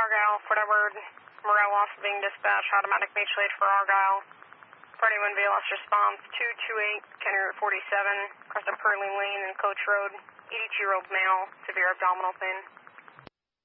Argyle, Fort Edward, Morale loss being dispatched, automatic mutual aid for Argyle. Party 1 VLS response, 228, County Route 47, across the Purling Lane and Coach Road, 82-year-old male, severe abdominal pain.